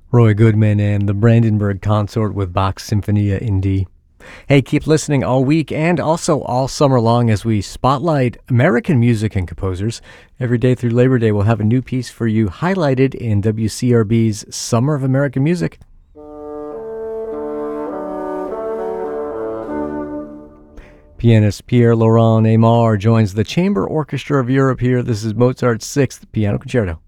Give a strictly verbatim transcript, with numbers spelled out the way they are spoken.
Roy Goodman and the Brandenburg Consort with Bach's Sinfonia in D. Hey, keep listening all week and also all summer long as we spotlight American music and composers. Every day through Labor Day, we'll have a new piece for you highlighted in W C R B's Summer of American Music. Pianist Pierre-Laurent Aimard joins the Chamber Orchestra of Europe here. This is Mozart's Sixth Piano Concerto.